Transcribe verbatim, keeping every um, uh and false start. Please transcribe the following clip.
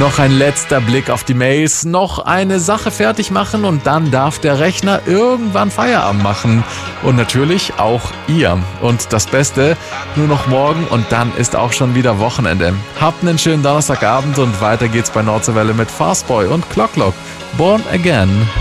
Noch ein letzter Blick auf die Mails, noch eine Sache fertig machen und dann darf der Rechner irgendwann Feierabend machen. Und natürlich auch ihr. Und das Beste, nur noch morgen und dann ist auch schon wieder Wochenende. Habt einen schönen Donnerstagabend und weiter geht's bei Nordseewelle mit Fastboy und Clock Clock. Born Again.